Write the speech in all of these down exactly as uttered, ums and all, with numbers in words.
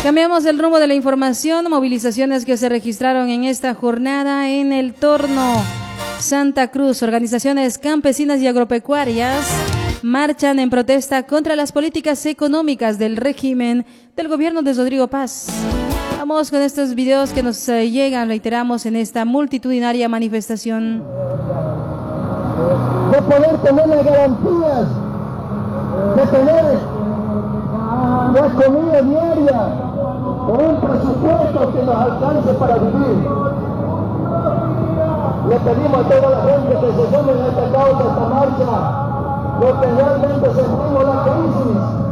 Cambiamos el rumbo de la información. Movilizaciones que se registraron en esta jornada en el Torno Santa Cruz. Organizaciones campesinas y agropecuarias marchan en protesta contra las políticas económicas del régimen del gobierno de Rodrigo Paz. Vamos con estos videos que nos eh, llegan, reiteramos, en esta multitudinaria manifestación. De poder tener las garantías, de tener la comida diaria, con un presupuesto que nos alcance para vivir. Le pedimos a toda la gente que se sume a esta causa, a esta marcha, porque realmente sentimos la crisis.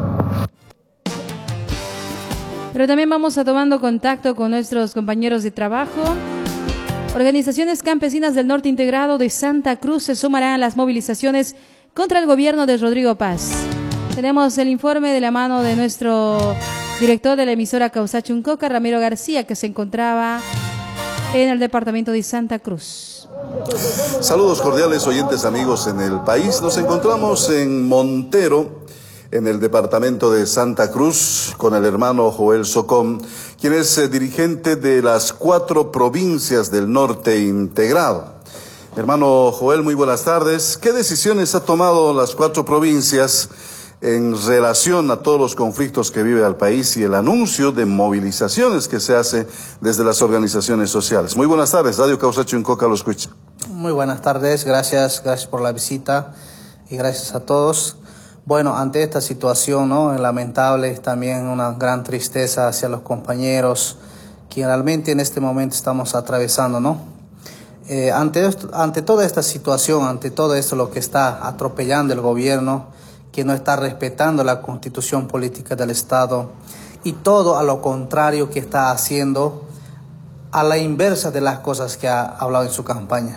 Pero también vamos a tomando contacto con nuestros compañeros de trabajo. Organizaciones campesinas del norte integrado de Santa Cruz se sumarán a las movilizaciones contra el gobierno de Rodrigo Paz. Tenemos el informe de la mano de nuestro director de la emisora Causachuncoca, Ramiro García, que se encontraba en el departamento de Santa Cruz. Saludos cordiales, oyentes amigos en el país. Nos encontramos en Montero, en el departamento de Santa Cruz, con el hermano Joel Socom, quien es eh, dirigente de las cuatro provincias del norte integrado. Hermano Joel, muy buenas tardes. ¿Qué decisiones ha tomado las cuatro provincias en relación a todos los conflictos que vive el país y el anuncio de movilizaciones que se hace desde las organizaciones sociales? Muy buenas tardes, Radio Causachuncoca lo escucha. Muy buenas tardes, gracias, gracias por la visita y gracias a todos. Bueno, ante esta situación, ¿no?, lamentable, también una gran tristeza hacia los compañeros que realmente en este momento estamos atravesando, ¿no? Eh, ante, esto, ante toda esta situación, ante todo esto lo que está atropellando el gobierno, que no está respetando la constitución política del Estado y todo a lo contrario que está haciendo, a la inversa de las cosas que ha hablado en su campaña.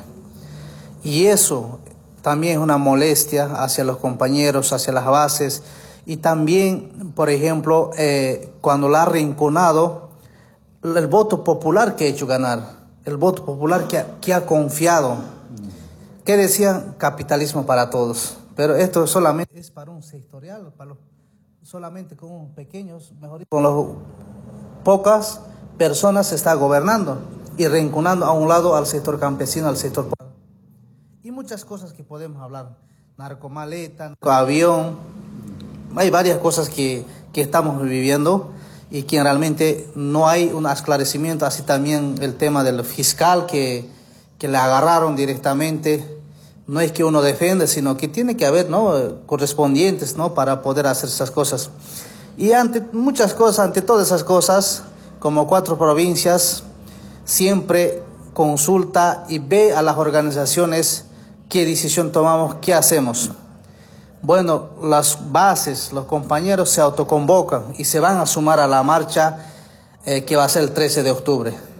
Y eso también es una molestia hacia los compañeros, hacia las bases, y también, por ejemplo, eh, cuando la ha arrinconado el voto popular que ha hecho ganar, el voto popular que ha, que ha confiado, que decían capitalismo para todos, pero esto solamente es para un sectorial, para los, solamente con unos pequeños, mejor dicho, con los pocas personas se está gobernando y arrinconando a un lado al sector campesino, al sector popular. Y muchas cosas que podemos hablar, narcomaleta, avión, hay varias cosas que, que estamos viviendo y que realmente no hay un esclarecimiento, así también el tema del fiscal que, que le agarraron directamente, no es que uno defiende, sino que tiene que haber, ¿no?, correspondientes, ¿no?, para poder hacer esas cosas. Y ante muchas cosas, ante todas esas cosas, como cuatro provincias, siempre consulta y ve a las organizaciones qué decisión tomamos, qué hacemos. Bueno, las bases, los compañeros se autoconvocan y se van a sumar a la marcha eh, que va a ser el trece de octubre.